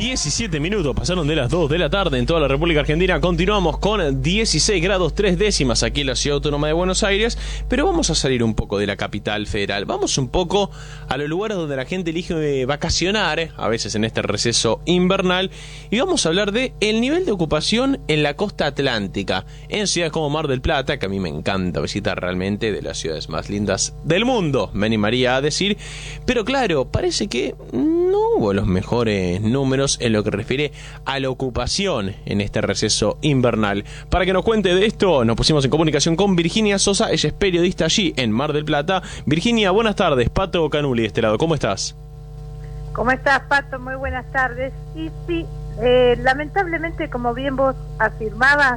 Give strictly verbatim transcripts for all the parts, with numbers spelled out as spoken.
diecisiete minutos pasaron de las dos de la tarde en toda la República Argentina. Continuamos con dieciséis grados tres décimas aquí en la Ciudad Autónoma de Buenos Aires. Pero vamos a salir un poco de la capital federal. Vamos un poco a los lugares donde la gente elige vacacionar, eh, a veces en este receso invernal. Y vamos a hablar de el nivel de ocupación en la costa atlántica. En ciudades como Mar del Plata, que a mí me encanta visitar realmente, de las ciudades más lindas del mundo, me animaría a decir. Pero claro, parece que no hubo los mejores números en lo que refiere a la ocupación en este receso invernal. Para que nos cuente de esto, nos pusimos en comunicación con Virginia Sosa. Ella es periodista allí en Mar del Plata. Virginia, buenas tardes. Pato Canuli de este lado, ¿cómo estás? ¿Cómo estás, Pato? Muy buenas tardes. Y sí, eh, lamentablemente, como bien vos afirmabas,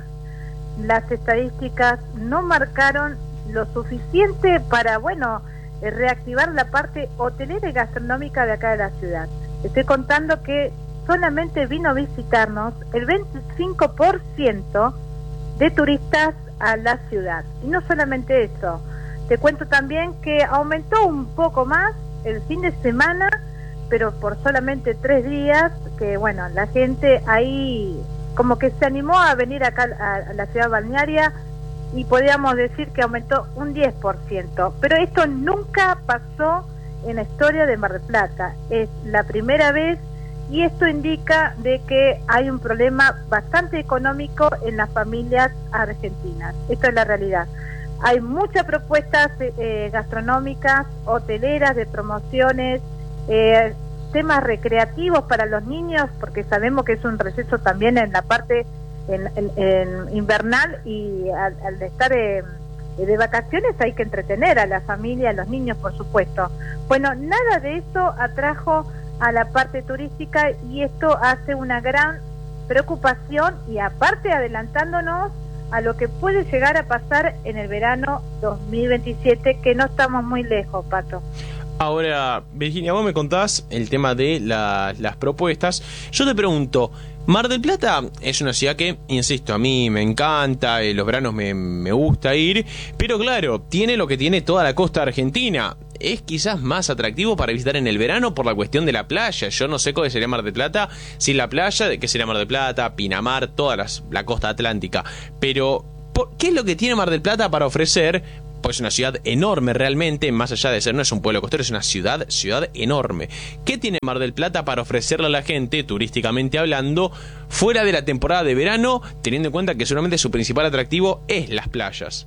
las estadísticas no marcaron lo suficiente para, bueno, eh, reactivar la parte hotelera y gastronómica de acá de la ciudad. Estoy contando que solamente vino a visitarnos el veinticinco por ciento de turistas a la ciudad. Y no solamente eso, te cuento también que aumentó un poco más el fin de semana, pero por solamente tres días, que bueno, la gente ahí como que se animó a venir acá a, a la ciudad balnearia, y podríamos decir que aumentó un diez por ciento. Pero esto nunca pasó en la historia de Mar del Plata. Es la primera vez, y esto indica de que hay un problema bastante económico en las familias argentinas. Esto es la realidad. Hay muchas propuestas eh, gastronómicas, hoteleras, de promociones, eh, temas recreativos para los niños, porque sabemos que es un receso también en la parte en, en, en invernal, y al, al estar eh, de vacaciones hay que entretener a la familia, a los niños, por supuesto. Bueno, nada de eso atrajo a la parte turística, y esto hace una gran preocupación, y aparte adelantándonos a lo que puede llegar a pasar en el verano dos mil veintisiete, que no estamos muy lejos, Pato. Ahora, Virginia, vos me contás el tema de la, las propuestas. Yo te pregunto, Mar del Plata es una ciudad que, insisto, a mí me encanta, eh, los veranos me, me gusta ir, pero claro, tiene lo que tiene toda la costa argentina. Es quizás más atractivo para visitar en el verano por la cuestión de la playa. Yo no sé qué sería Mar del Plata sin la playa, de qué sería Mar del Plata, Pinamar, toda las, la costa atlántica. Pero, ¿qué es lo que tiene Mar del Plata para ofrecer? Pues es una ciudad enorme realmente, más allá de ser, no es un pueblo costero, es una ciudad, ciudad enorme. ¿Qué tiene Mar del Plata para ofrecerle a la gente, turísticamente hablando, fuera de la temporada de verano, teniendo en cuenta que seguramente su principal atractivo es las playas?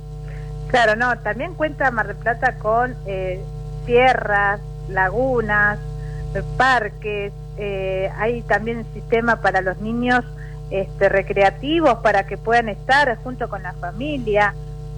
Claro, no, también cuenta Mar del Plata con eh, sierras, lagunas, eh, parques, eh, hay también un sistema para los niños este, recreativos, para que puedan estar junto con la familia.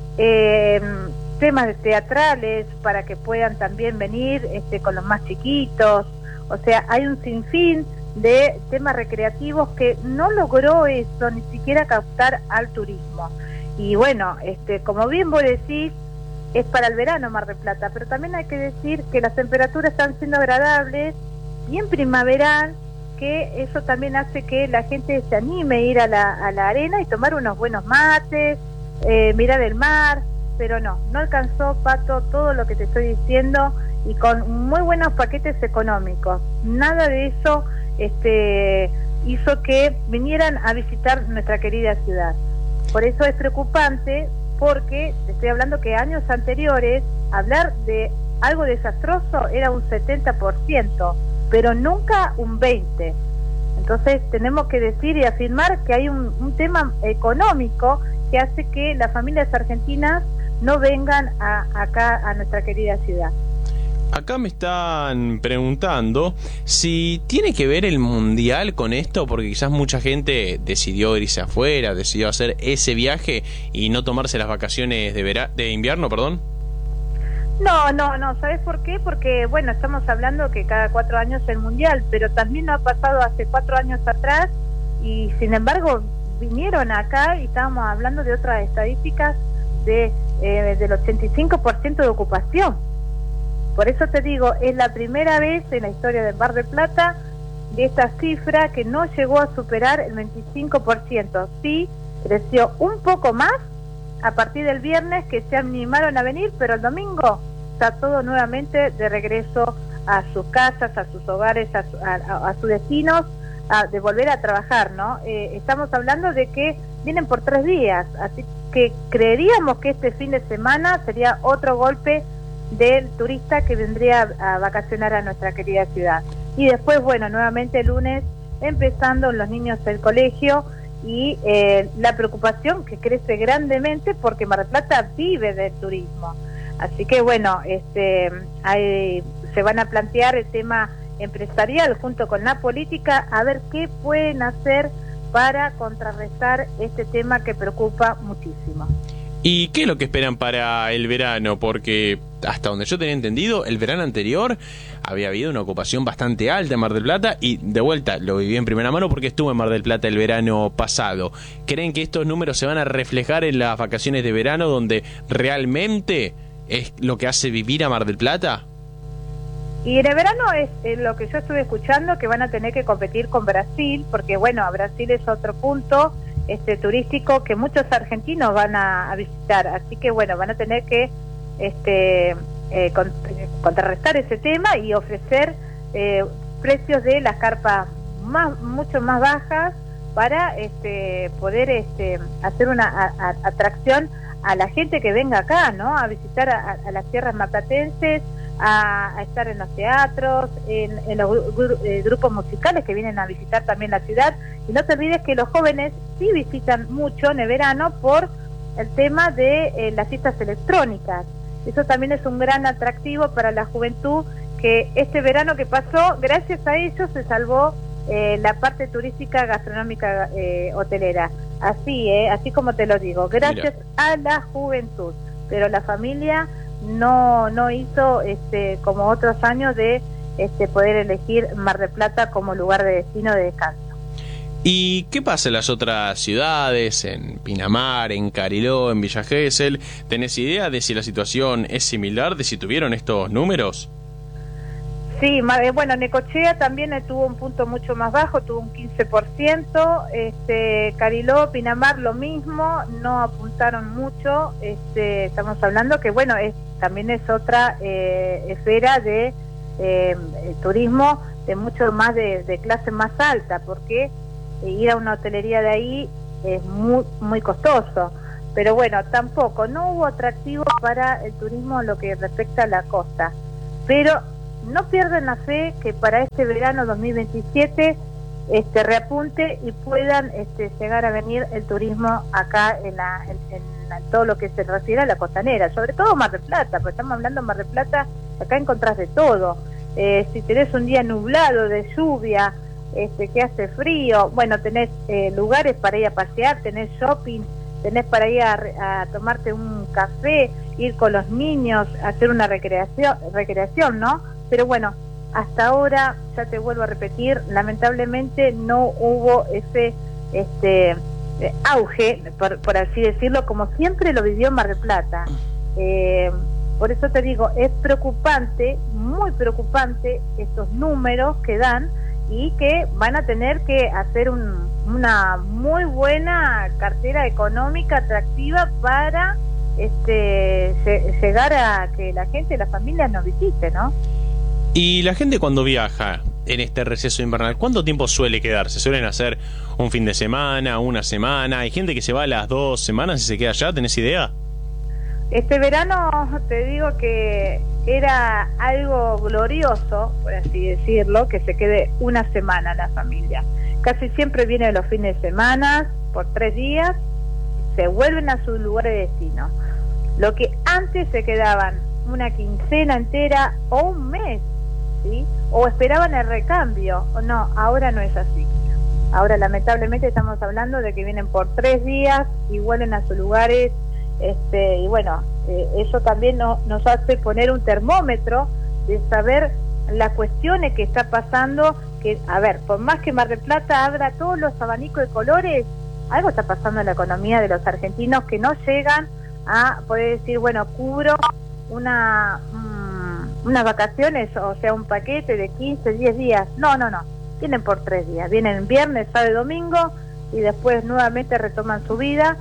Eh, temas teatrales para que puedan también venir este, con los más chiquitos. O sea, hay un sinfín de temas recreativos que no logró eso, ni siquiera captar al turismo. Y bueno, este, como bien vos decís, es para el verano Mar del Plata, pero también hay que decir que las temperaturas están siendo agradables, bien primaveral, que eso también hace que la gente se anime a ir a la, a la arena y tomar unos buenos mates, Eh, mirar el mar, pero no, no alcanzó, Pato, todo lo que te estoy diciendo, y con muy buenos paquetes económicos. Nada de eso este, hizo que vinieran a visitar nuestra querida ciudad. Por eso es preocupante, porque te estoy hablando que años anteriores, hablar de algo desastroso era un setenta por ciento, pero nunca un veinte por ciento. Entonces tenemos que decir y afirmar que hay un, un tema económico que hace que las familias argentinas no vengan a, acá a nuestra querida ciudad. Acá me están preguntando si tiene que ver el mundial con esto, porque quizás mucha gente decidió irse afuera, decidió hacer ese viaje y no tomarse las vacaciones de vera- de invierno, perdón. No, no, no, ¿sabes por qué? Porque, bueno, estamos hablando que cada cuatro años el mundial, pero también no ha pasado hace cuatro años atrás, y sin embargo vinieron acá y estábamos hablando de otras estadísticas de eh, del ochenta y cinco por ciento de ocupación. Por eso te digo, es la primera vez en la historia del Mar del Plata de esta cifra que no llegó a superar el veinticinco por ciento. Sí, creció un poco más a partir del viernes, que se animaron a venir, pero el domingo está todo nuevamente de regreso a sus casas, a sus hogares, a, su, a, a sus destinos, a, de volver a trabajar, ¿no? Eh, estamos hablando de que vienen por tres días, así que creeríamos que este fin de semana sería otro golpe del turista que vendría a, a vacacionar a nuestra querida ciudad. Y después, bueno, nuevamente el lunes empezando los niños del colegio y eh, la preocupación que crece grandemente porque Mar del Plata vive del turismo. Así que bueno, este, hay, se van a plantear el tema empresarial junto con la política a ver qué pueden hacer para contrarrestar este tema que preocupa muchísimo. ¿Y qué es lo que esperan para el verano? Porque hasta donde yo tenía entendido, el verano anterior había habido una ocupación bastante alta en Mar del Plata y de vuelta lo viví en primera mano porque estuve en Mar del Plata el verano pasado. ¿Creen que estos números se van a reflejar en las vacaciones de verano donde realmente es lo que hace vivir a Mar del Plata? Y en el verano es, es lo que yo estuve escuchando, que van a tener que competir con Brasil, porque bueno, Brasil es otro punto este turístico que muchos argentinos van a, a visitar, así que bueno, van a tener que este eh, con, contrarrestar ese tema y ofrecer eh, precios de las carpas más mucho más bajas para este poder este hacer una a, a, atracción a la gente que venga acá, ¿no? A visitar a, a las tierras marplatenses, a, a estar en los teatros, en, en los gru eh, grupos musicales que vienen a visitar también la ciudad. Y no te olvides que los jóvenes sí visitan mucho en el verano por el tema de eh, las fiestas electrónicas. Eso también es un gran atractivo para la juventud, que este verano que pasó, gracias a ellos se salvó eh, la parte turística, gastronómica, eh, hotelera. Así, eh, así como te lo digo, gracias Mira. a la juventud. Pero la familia no no hizo este como otros años de este poder elegir Mar del Plata como lugar de destino de descanso. ¿Y qué pasa en las otras ciudades, en Pinamar, en Cariló, en Villa Gesell? ¿Tenés idea de si la situación es similar, de si tuvieron estos números? Sí, bueno, Necochea también tuvo un punto mucho más bajo, tuvo un quince por ciento, este, Cariló, Pinamar lo mismo, no apuntaron mucho, este, estamos hablando que bueno, es, también es otra eh, esfera de eh, turismo de mucho más de, de clase más alta, porque ir a una hotelería de ahí es muy, muy costoso, pero bueno, tampoco, no hubo atractivo para el turismo en lo que respecta a la costa, pero no pierdan la fe que para este verano dos mil veintisiete este reapunte y puedan este, llegar a venir el turismo acá en, la, en, en todo lo que se refiere a la costanera, sobre todo Mar del Plata, porque estamos hablando de Mar del Plata, acá encontrás de todo. Eh, si tenés un día nublado, de lluvia, este, que hace frío, bueno, tenés eh, lugares para ir a pasear, tenés shopping, tenés para ir a, a tomarte un café, ir con los niños, hacer una recreación, recreación, ¿no? Pero bueno, hasta ahora, ya te vuelvo a repetir, lamentablemente no hubo ese este auge, por, por así decirlo, como siempre lo vivió Mar del Plata. Eh, por eso te digo, es preocupante, muy preocupante estos números que dan y que van a tener que hacer un, una muy buena cartera económica atractiva para este llegar a que la gente, las familias nos visite, ¿no? Y la gente cuando viaja en este receso invernal, ¿cuánto tiempo suele quedarse? ¿Suelen hacer un fin de semana, una semana? ¿Hay gente que se va a las dos semanas y se queda allá? ¿Tenés idea? Este verano te digo que era algo glorioso, por así decirlo, que se quede una semana la familia. Casi siempre vienen los fines de semana, por tres días, se vuelven a sus lugares de destino. Lo que antes se quedaban una quincena entera o un mes, ¿sí? O esperaban el recambio. No, ahora no es así. Ahora lamentablemente estamos hablando de que vienen por tres días y vuelven a sus lugares, este, y bueno, eh, eso también no, nos hace poner un termómetro de saber las cuestiones que está pasando, que, a ver, por más que Mar del Plata abra todos los abanicos de colores, algo está pasando en la economía de los argentinos que no llegan a poder decir, bueno, cubro una um, unas vacaciones, o sea, un paquete de quince, diez días. No, no, no, vienen por tres días, vienen viernes, sábado y domingo y después nuevamente retoman su vida,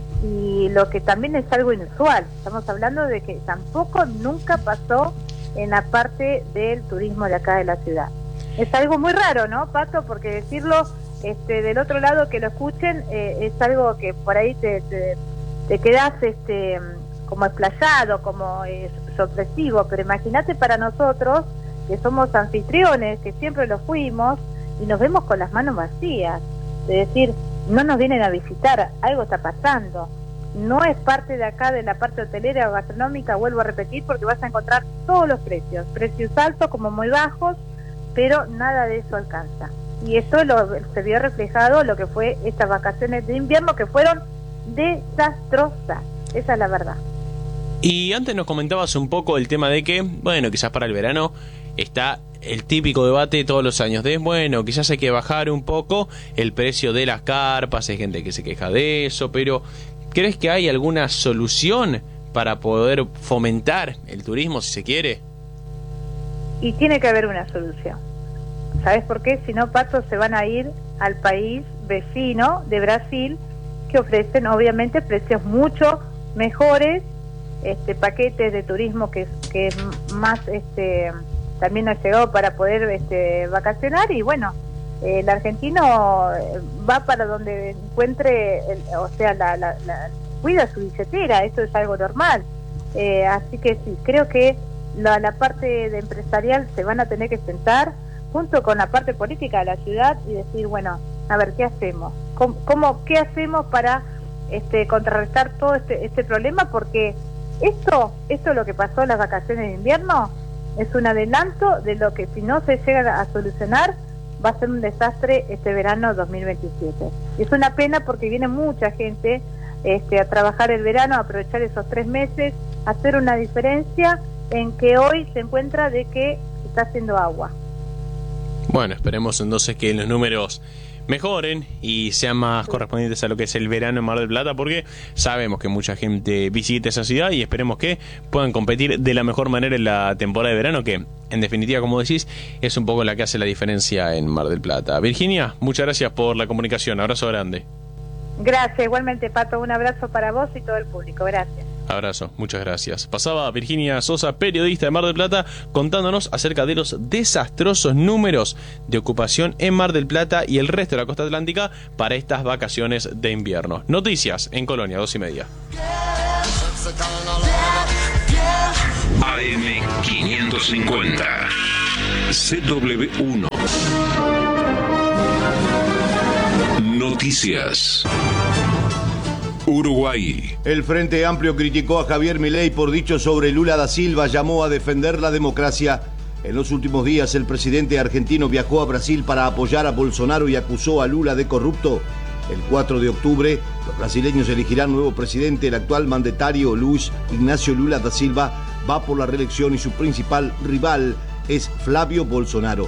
y lo que también es algo inusual, estamos hablando de que tampoco nunca pasó en la parte del turismo de acá de la ciudad. Es algo muy raro, ¿no, Pato? Porque decirlo este, del otro lado, que lo escuchen, eh, es algo que por ahí te, te, te quedas este, como explayado, como eh, sorpresivo, pero imagínate para nosotros, que somos anfitriones, que siempre lo fuimos, y nos vemos con las manos vacías, de decir, no nos vienen a visitar, algo está pasando. No es parte de acá, de la parte hotelera o gastronómica, vuelvo a repetir, porque vas a encontrar todos los precios, precios altos como muy bajos, pero nada de eso alcanza. Y eso lo, se vio reflejado lo que fue estas vacaciones de invierno, que fueron desastrosas, esa es la verdad. Y antes nos comentabas un poco el tema de que, bueno, quizás para el verano está el típico debate de todos los años de, bueno, quizás hay que bajar un poco el precio de las carpas, hay gente que se queja de eso, pero ¿crees que hay alguna solución para poder fomentar el turismo, si se quiere? Y tiene que haber una solución. ¿Sabes por qué? Si no, Pato, se van a ir al país vecino de Brasil, que ofrecen obviamente precios mucho mejores, este paquetes de turismo que, que más este también ha llegado para poder este vacacionar, y bueno, eh, el argentino va para donde encuentre, el, o sea, la, la, la, cuida su billetera, esto es algo normal. Eh, así que sí, creo que la, la parte de empresarial se van a tener que sentar junto con la parte política de la ciudad y decir, bueno, a ver, ¿qué hacemos? ¿Cómo, cómo qué hacemos para este contrarrestar todo este este problema? Porque esto, esto lo que pasó en las vacaciones de invierno es un adelanto de lo que, si no se llega a solucionar, va a ser un desastre este verano dos mil veintisiete. Es una pena porque viene mucha gente este, a trabajar el verano, a aprovechar esos tres meses, a hacer una diferencia en que hoy se encuentra de que está haciendo agua. Bueno, esperemos entonces que los números mejoren y sean más correspondientes a lo que es el verano en Mar del Plata, porque sabemos que mucha gente visita esa ciudad y esperemos que puedan competir de la mejor manera en la temporada de verano, que en definitiva, como decís, es un poco la que hace la diferencia en Mar del Plata. Virginia, muchas gracias por la comunicación, abrazo grande. Gracias, igualmente, Pato, un abrazo para vos y todo el público, gracias. Abrazo, muchas gracias. Pasaba Virginia Sosa, periodista de Mar del Plata, contándonos acerca de los desastrosos números de ocupación en Mar del Plata y el resto de la costa atlántica para estas vacaciones de invierno. Noticias en Colonia, dos y media. A M quinientos cincuenta C W uno Noticias. Uruguay. El Frente Amplio criticó a Javier Milei por dicho sobre Lula da Silva, llamó a defender la democracia. En los últimos días el presidente argentino viajó a Brasil para apoyar a Bolsonaro y acusó a Lula de corrupto. El cuatro de octubre los brasileños elegirán nuevo presidente. El actual mandatario Luis Ignacio Lula da Silva va por la reelección y su principal rival es Flavio Bolsonaro.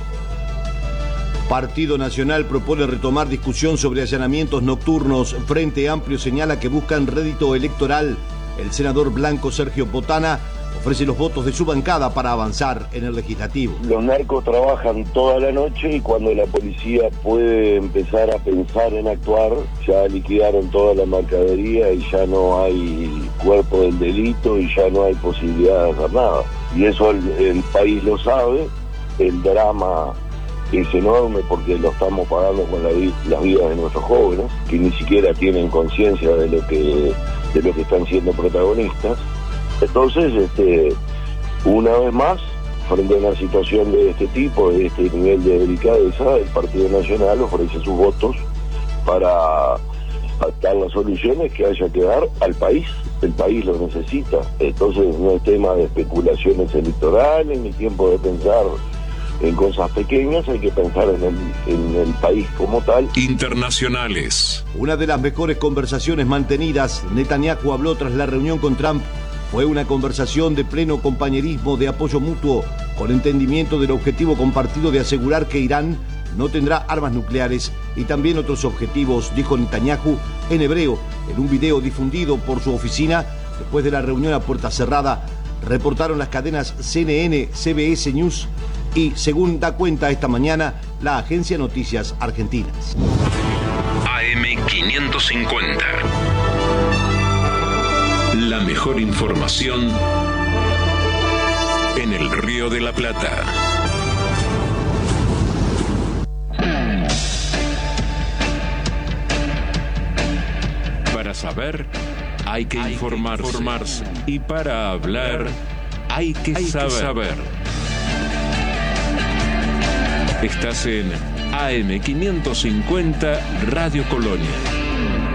Partido Nacional propone retomar discusión sobre allanamientos nocturnos. Frente Amplio señala que buscan rédito electoral. El senador blanco Sergio Botana ofrece los votos de su bancada para avanzar en el legislativo. Los narcos trabajan toda la noche y cuando la policía puede empezar a pensar en actuar, ya liquidaron toda la mercadería y ya no hay cuerpo del delito y ya no hay posibilidad de hacer nada. Y eso el, el país lo sabe, el drama es enorme porque lo estamos pagando con la vi- las vidas de nuestros jóvenes, que ni siquiera tienen conciencia de lo que de lo que están siendo protagonistas. Entonces, este, una vez más, frente a una situación de este tipo, de este nivel de delicadeza, el Partido Nacional ofrece sus votos para dar las soluciones que haya que dar al país. El país lo necesita. Entonces, no es tema de especulaciones electorales, ni tiempo de pensar en cosas pequeñas, hay que pensar en el, en el país como tal. Internacionales. Una de las mejores conversaciones mantenidas, Netanyahu habló tras la reunión con Trump. Fue una conversación de pleno compañerismo, de apoyo mutuo, con entendimiento del objetivo compartido de asegurar que Irán no tendrá armas nucleares y también otros objetivos, dijo Netanyahu en hebreo, en un video difundido por su oficina después de la reunión a puerta cerrada. Reportaron las cadenas C N N, C B S News y, según da cuenta esta mañana, la agencia Noticias Argentinas. A M quinientos cincuenta. La mejor información en el Río de la Plata. saber, hay que hay informarse. Que informarse. Y para hablar, hay que, hay saber. que saber. Estás en A M quinientos cincuenta Radio Colonia.